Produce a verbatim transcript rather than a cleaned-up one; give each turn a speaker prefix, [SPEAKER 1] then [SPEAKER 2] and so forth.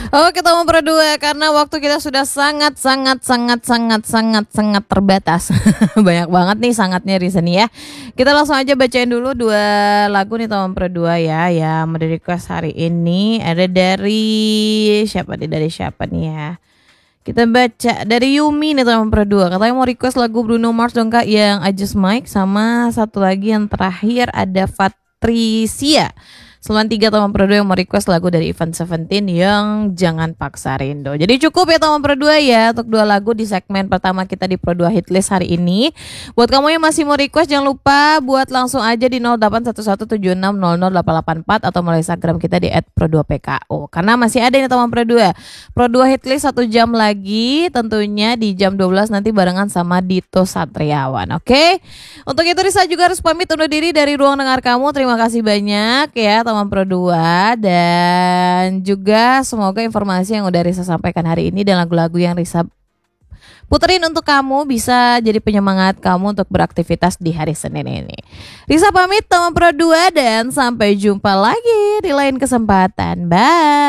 [SPEAKER 1] Oh, kita mau berdua karena waktu kita sudah sangat sangat sangat sangat sangat sangat terbatas. Banyak banget nih sangatnya Risa nih ya. Kita langsung aja bacain dulu dua lagu nih teman berdua ya. Ya, mau di request hari ini ada dari siapa nih dari siapa nih ya. Kita baca dari Yumi nih teman berdua. Katanya mau request lagu Bruno Mars dong Kak yang I Just Might, sama satu lagi yang terakhir ada Patricia. Selain tiga teman berdua yang mau request lagu dari Event Seventeen yang Jangan Paksa Rindu. Jadi cukup ya teman berdua ya untuk dua lagu di segmen pertama kita di Pro dua Hitlist hari ini. Buat kamu yang masih mau request jangan lupa buat langsung aja di nol delapan satu satu tujuh enam nol nol delapan delapan empat atau melalui Instagram kita di et pro dua p k o. Karena masih ada ini teman berdua. Pro dua Hitlist satu jam lagi, tentunya di jam dua belas nanti barengan sama Dito Satriawan. Oke. Okay? Untuk itu Risa juga harus pamit undur diri dari ruang dengar kamu. Terima kasih banyak ya teman Pro dua, dan juga semoga informasi yang udah Risa sampaikan hari ini dan lagu-lagu yang Risa puterin untuk kamu bisa jadi penyemangat kamu untuk beraktivitas di hari Senin ini. Risa pamit teman Pro dua dan sampai jumpa lagi di lain kesempatan. Bye.